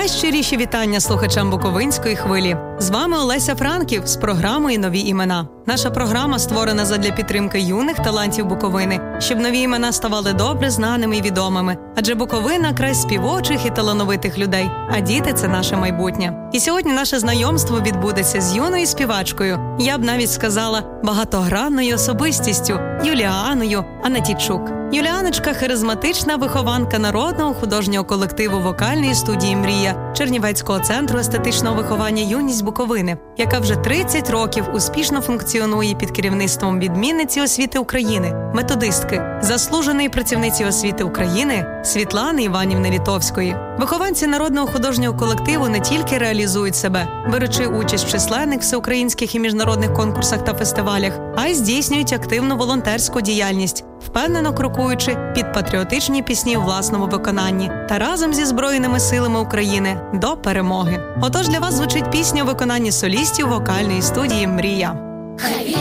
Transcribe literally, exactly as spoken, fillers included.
Найщиріші вітання слухачам Буковинської хвилі. З вами Олеся Франків з програмою «Нові імена». Наша програма створена задля підтримки юних талантів Буковини, щоб нові імена ставали добре знаними і відомими. Адже Буковина – край співочих і талановитих людей, а діти – це наше майбутнє. І сьогодні наше знайомство відбудеться з юною співачкою, я б навіть сказала, багатогранною особистістю Юліаною Анатійчук. Юліаночка – харизматична вихованка народного художнього колективу вокальної студії «Мрія» Чернівецького центру естетичного виховання «Юність Буковини», яка вже тридцять років успішно функціонує під керівництвом відмінниці освіти України, методистки, заслуженої працівниці освіти України Світлани Іванівни Літовської. Вихованці народного художнього колективу не тільки реалізують себе, беручи участь в численних всеукраїнських і міжнародних конкурсах та фестивалях, а й здійснюють активну волонтерську діяльність, впевнено крокуючи під патріотичні пісні у власному виконанні та разом зі Збройними силами України до перемоги. Отож для вас звучить пісня у виконанні солістів вокальної студії «Мрія».